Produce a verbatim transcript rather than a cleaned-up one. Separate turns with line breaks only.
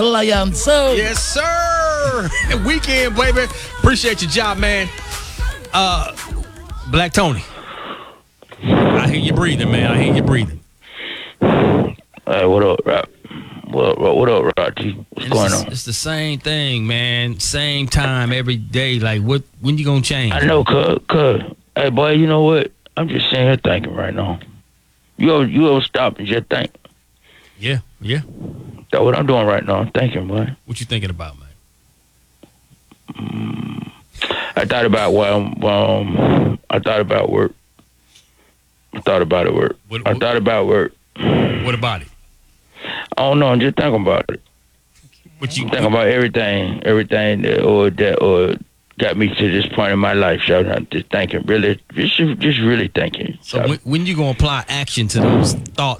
Lion, so
Yes, sir. Weekend, baby. Appreciate your job, man. Uh, Black Tony. I hear you breathing, man. I hear you breathing.
Hey, what up, Rock? What, what, what up, Rocky? What's
It's
going
the-
on?
It's the same thing, man. Same time every day. Like, what? When you gonna change?
I know, cuz, cuz. Hey, boy, you know what? I'm just sitting here thinking right now. You ever, you ever stop and just think?
Yeah, yeah.
That's what I'm doing right now. I'm thinking, boy.
What you thinking about, man?
Mm, I thought about, well, um, I thought about work. I thought about it work.
What,
I
what,
thought about work.
what about it?
I don't know. I'm just thinking about it.
What you
I'm thinking about everything, everything that or that or got me to this point in my life. So I'm just thinking, really, just just really thinking.
So when, when you gonna apply action to those thoughts